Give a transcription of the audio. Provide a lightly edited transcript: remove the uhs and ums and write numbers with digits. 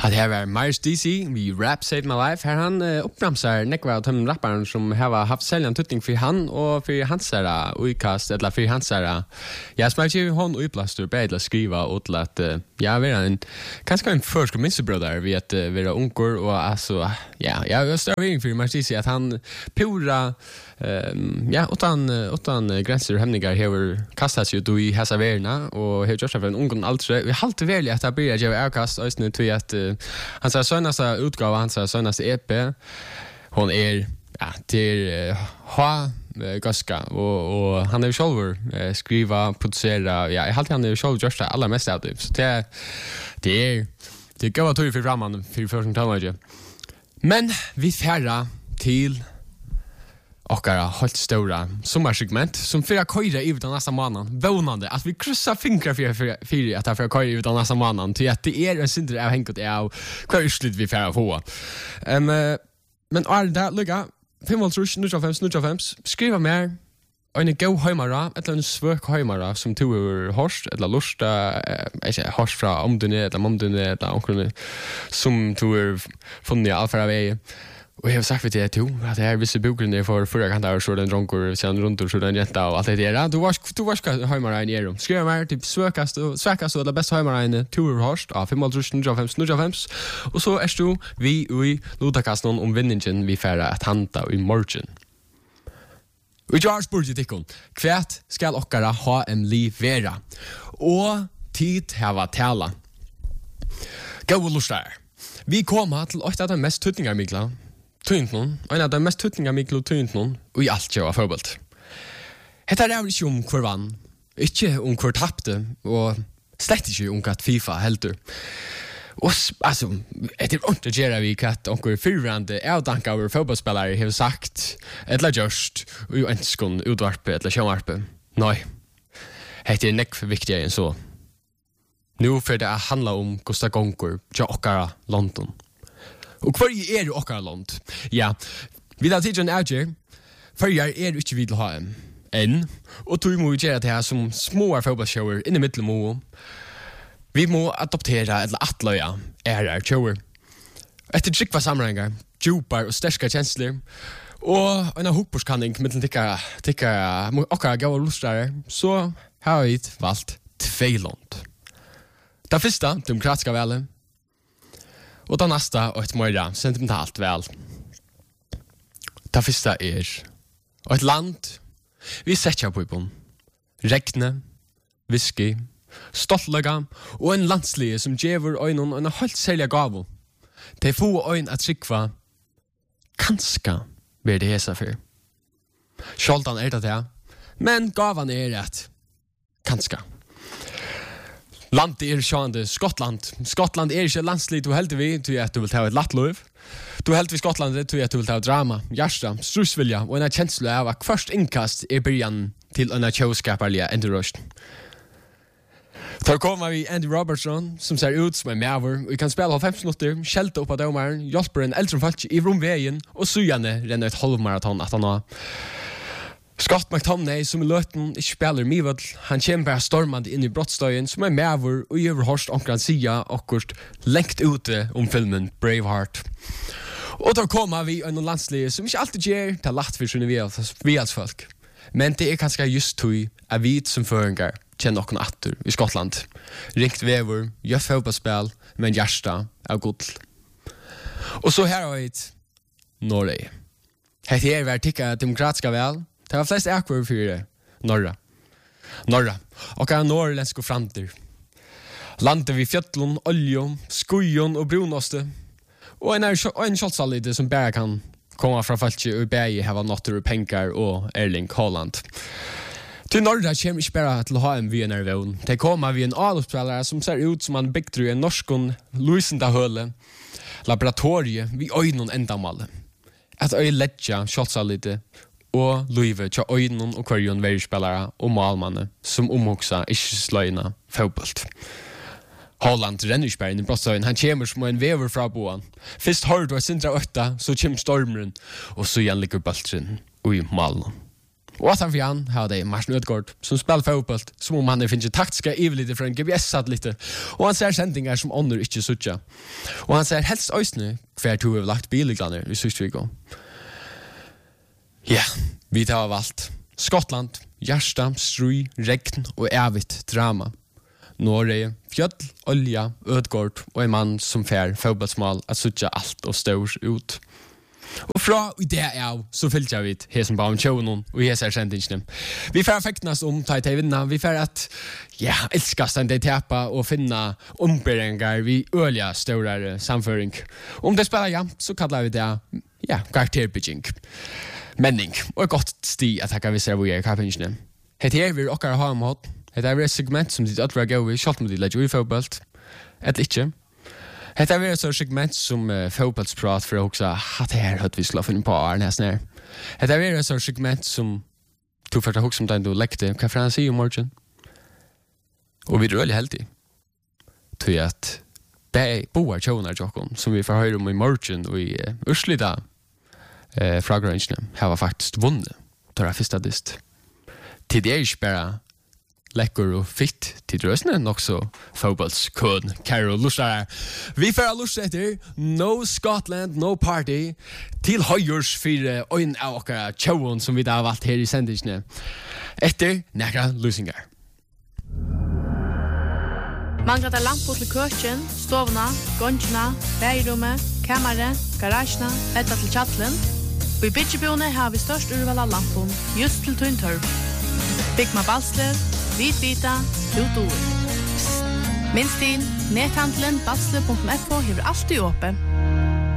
Det här var Myers DC, vi Rap Saved My Life. Här han uppramsar nekva av de rapparen som har haft säljan tutning för han och för hans utkast, eller för hans jag smakar ju hon upplastor bättre att skriva och till att jag är en kanske en först minstebröder vi att vara unkor och alltså jag är större för Myers DC att han pura utan gränser och hämningar har kastats ju då i hessa världarna och har gjort för en ung altre. Vi halt väl att det blir ju avkast just nu till att han sa sönaste utgåva, han sa sönaste EP. Hon är till gaska och han är ju själv skriva, producera, jag halt han är ju själv just allra mest av det. Så det går att ta för framan för första talare. Men vi färra till och helt stora sommarsegment som för att köra ut den nästa månaden. Vånande att vi kryssar fingrar för att för att köra ut den nästa månaden till att det är en synd av hängt av kvar urslut vi får få. Men är det lucka 505 skriva mer en go hemara eller en svök hemara som tog horst eller lusta horst från omdunne eller onkelne som tog funnit alfa väg. Och jag har sagt för det att det här vissa boken för förra kan där så den dronkor sen runt och så den jenta och allt det där. Du var hemma i rum. Skriv mer typ svåkast och det bästa hemma i tour host av 505 och så är du vi i Ludakaston om vinningen vi färra att hanta i morgon. Och jag har spurt dig kvärt ska okkara ha en liv vera och tid hava tala. Gå lustar. Vi kommer till ett av de mest tutningar mikla. Tynton, en av de mest tutningar miklo tynton och i allt jag har förbult. Hetta är ikke om hver vann, ikke om hver tappte, og slett ikke om at FIFA heldur. Og altså, etter ordentlig gjør vi at onker fyrrande avdanka over fotballspillere har sagt, eller gjørst, og jo ønskon utvarpe eller kjønvarpe. Nei, hetta er nekk viktigere enn så. Nu för det handla om Gustav Gonkor, tja okkara London. Og hver er det okkara land? Ja, vi da tidsen avgjør, hver er det ikke vi til ha en, og tog må vi gjøre det her som små fotballshower inni mittlemål. Vi må adoptera eller atløya tjower. Etter trykva sammenhenger, djupar og sterska kjensler, og en av hopporskanning mittlen tikka okkara gava lustrare, så har vi valgt tveiland. Det första, demokratiska väl. Och det nästa, och ett mer sentimentalt väl. Det första är ett land vi sätter på ibon. Regne, whisky, stoltlega och en landslige som ger ögonen en helt särskild gav. Det får ögon att trycka kanska blir det hesa för. Skjoldan det, men gavan är rätt. Kanska. Landet er sjående Skottland. Skottland er ikke landslig du heldig vi til at du vil ta et lattløv. Du heldig vi Skottland til at du vil ta drama, hjärsta, strusvilja og en kjensle av at først innkast er byrjan til en kjøskaperlige endurrøst. Tar kommer vi Andy Robertson som ser ut som en mæver og vi kan spela 5 minutter, skjelte opp av domaren, hjelper en eldre folk i romveien og sujane renner et halvmaraton at han har. Scott McTominay som i løten ikke spiller mivødl, han kommer bare stormande inn i brottstøyen som er medver og gjør hørst omkring sida akkurat lengt ute om filmen Braveheart. Og da kommer vi en landslige som ikke alltid gjør til lagt for sine vialsfolk. Men det er kanskje just tog at vi som føringer kjenner noen atter i Skottland. Ringt vever, gjør fotballspill, men hjärsta av godl. Og så her har vi Norge. Hette er vi tikka demokratiska vel. Det var flest ekvar for det. Norra. Og er norrländsk og framtid. Landet vid fjøtlun, oljon, skujon og brunoste. Og en kjoltsalide som bare kan komma fra falskje og bæge hava notter, pengar og Erling Haaland. Til Norra kommer ikke bare til å ha en VNR-vån. Det kommer vi en alupspillere som ser ut som han bygger i en norskon Lusendahøle laboratorie vid øynon endamalle. At øy ledja kjoltsalide og Louise tja øynon og kvarjon verspillere og malmanne som omhoksa ikke sløyna fotbollt. Haaland renner ikke bare inn i brottstøyen. Han kommer som en vever fra boan. Først har du sindra 8, så kommer stormeren, og så igjen ligger bultren i malen. Og at han for han har det Martin Ødegaard som spiller fotboll som om han finner taktiska ivlite fra en GPS-satellitt. Og han ser sendingar som ånder ikke suttja. Og han ser helst øysene hver to har lagt biliglaner i Systviko. Ja, vi tar av alt. Skottland, hjärsta, stry, regn og evigt drama. Norge, fjøll, olja, Ødegaard og en mann som fer fotbollsmål at suttja alt og stor ut. Og fra i det så fyllte jeg vidt her som bare om tjånen og her ser sendingene. Vi får effektnes om ta i vinna. Vi får at, elskast enn de tepa og finna omberingar vi ølige større samføring. Om det spiller så kallar vi det, karakterbygging. Menning, og et godt sti at jeg vil se hvor jeg er kapingsene. Her vil dere ha om hatt. Her er et segment som ditt ødre går i, selv om de legger i fotballt. Eller ikke. Hetta er et segment som fotballsprat for å huske at det her høyt vi skulle finne på nesten her. Hetta er et segment som tog for å huske om den du lekte. Hva for han sier om morgen? Og vi er veldig heldige. Til at det boer tjoner jokken som vi får høre om i morgen og i Urslida fragrangene har faktisk vunnet. Det er første dist. Til det er ikke bare lekker og fitt til drøsene, nok så fotballskøden, Karo Lustar. Vi får lust etter No Scotland, No Party til høyers for øyn av okkara tjåen som vi da har valgt her i sendingene. Etter nekra lusinger. Mangler det lamper til køkken, stovna, gongene, bægerommet, kammeret, garasjene, etter til kjattelen. Og i bytjeboene har vi størst urval av lampen, just til tøyntørv. Bygma Balsler, Vitvita, Tutor. Minst inn, nethandelen balsler.fo hever alltid åpen.